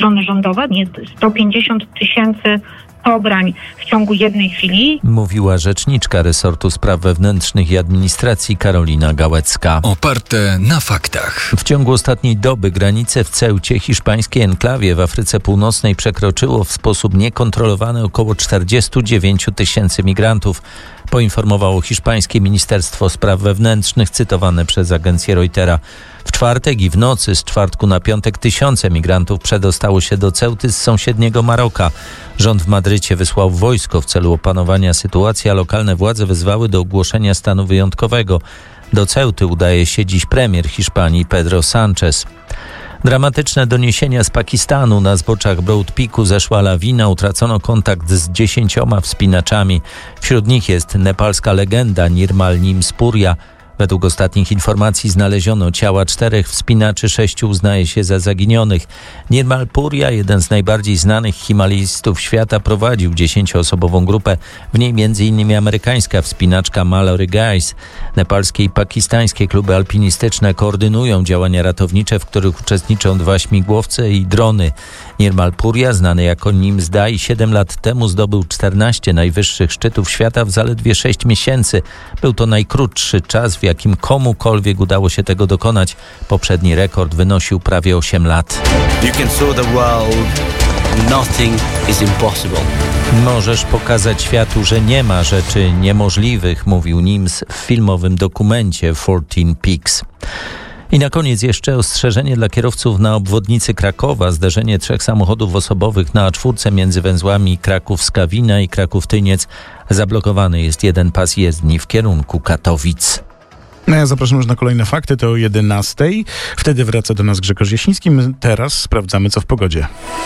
strony rządowej, 150 000 pobrań w ciągu jednej chwili. Mówiła rzeczniczka resortu spraw wewnętrznych i administracji Karolina Gałecka. Oparte na faktach. W ciągu ostatniej doby granice w Ceucie, hiszpańskiej enklawie w Afryce Północnej, przekroczyło w sposób niekontrolowany około 49 000 migrantów. Poinformowało hiszpańskie Ministerstwo Spraw Wewnętrznych, cytowane przez agencję Reutera. W czwartek i w nocy z czwartku na piątek tysiące migrantów przedostało się do Ceuty z sąsiedniego Maroka. Rząd w Madrycie wysłał wojsko w celu opanowania sytuacji, a lokalne władze wezwały do ogłoszenia stanu wyjątkowego. Do Ceuty udaje się dziś premier Hiszpanii Pedro Sánchez. Dramatyczne doniesienia z Pakistanu. Na zboczach Broad Peaku zeszła lawina, utracono kontakt z 10 wspinaczami. Wśród nich jest nepalska legenda Nirmal Nim Spurya. Według ostatnich informacji znaleziono ciała 4 wspinaczy, 6 uznaje się za zaginionych. Nirmal Purya, jeden z najbardziej znanych himalajstów świata, prowadził 10-osobową grupę, w niej m.in. amerykańska wspinaczka Mallory Guys. Nepalskie i pakistańskie kluby alpinistyczne koordynują działania ratownicze, w których uczestniczą 2 śmigłowce i drony. Nirmal Purya, znany jako Nims Dai, 7 lat temu zdobył 14 najwyższych szczytów świata w zaledwie 6 miesięcy. Był to najkrótszy czas, w jakim komukolwiek udało się tego dokonać. Poprzedni rekord wynosił prawie 8 lat. You can show the world nothing is impossible. Możesz pokazać światu, że nie ma rzeczy niemożliwych, mówił Nims w filmowym dokumencie 14 Peaks. I na koniec jeszcze ostrzeżenie dla kierowców na obwodnicy Krakowa. Zderzenie 3 samochodów osobowych na A4 między węzłami Kraków-Skawina i Kraków-Tyniec. Zablokowany jest jeden pas jezdni w kierunku Katowic. No ja zapraszam już na kolejne fakty, to o 11:00. Wtedy wraca do nas Grzegorz Jasiński. My teraz sprawdzamy, co w pogodzie.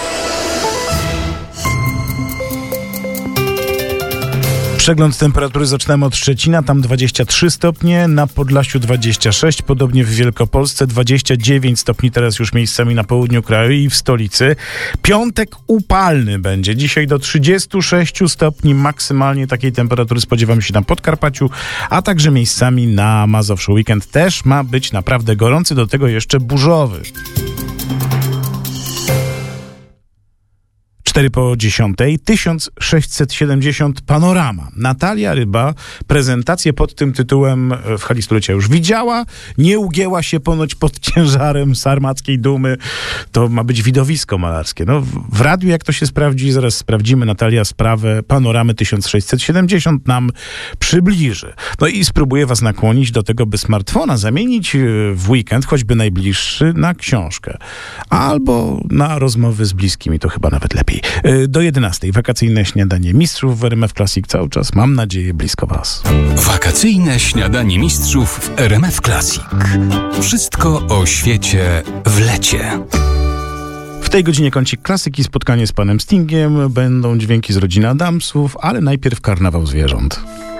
Przegląd temperatury zaczynamy od Szczecina, tam 23 stopnie, na Podlasiu 26, podobnie w Wielkopolsce 29 stopni, teraz już miejscami na południu kraju i w stolicy. Piątek upalny będzie, dzisiaj do 36 stopni maksymalnie takiej temperatury spodziewam się na Podkarpaciu, a także miejscami na Mazowszu. Weekend też ma być naprawdę gorący, do tego jeszcze burzowy. 4:10, 1670 Panorama. Natalia Ryba prezentację pod tym tytułem w hali stulecia już widziała. Nie ugięła się ponoć pod ciężarem sarmackiej dumy. To ma być widowisko malarskie. No, w radiu jak to się sprawdzi, zaraz sprawdzimy. Natalia sprawę Panoramy 1670 nam przybliży. No i spróbuję was nakłonić do tego, by smartfona zamienić w weekend, choćby najbliższy, na książkę. Albo na rozmowy z bliskimi, to chyba nawet lepiej. Do 11:00 wakacyjne śniadanie mistrzów w RMF Classic. Cały czas, mam nadzieję, blisko was. Wakacyjne śniadanie mistrzów w RMF Classic. Wszystko o świecie w lecie. W tej godzinie kącik klasyki, spotkanie z panem Stingiem, będą dźwięki z rodziny Adamsów, ale najpierw karnawał zwierząt.